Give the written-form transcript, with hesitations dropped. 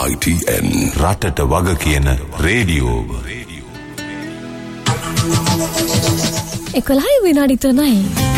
ITN රටට වග කියන රේඩියෝ 11 විනාඩි 3යි